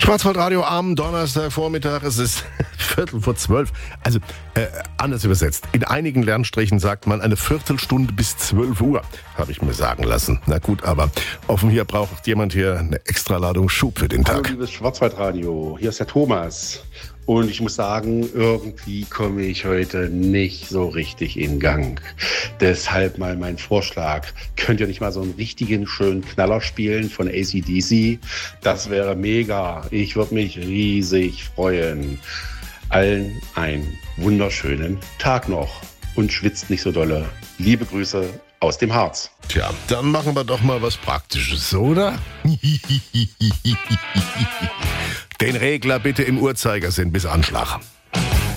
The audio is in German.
Schwarzwaldradio am Donnerstagvormittag, es ist 11:45. Also, anders übersetzt. In einigen Lernstrichen sagt man eine Viertelstunde bis 12 Uhr, habe ich mir sagen lassen. Na gut, aber offen hier braucht jemand hier eine Extraladung Schub für den Hallo, Tag. liebes Schwarzwaldradio, hier ist der Thomas. Und ich muss sagen, irgendwie komme ich heute nicht so richtig in Gang. Deshalb mal mein Vorschlag. Könnt ihr nicht mal so einen richtigen schönen Knaller spielen von AC/DC? Das wäre mega. Ich würde mich riesig freuen. Allen einen wunderschönen Tag noch. Und schwitzt nicht so dolle. Liebe Grüße aus dem Harz. Tja, dann machen wir doch mal was Praktisches, oder? Den Regler bitte im Uhrzeigersinn bis Anschlag.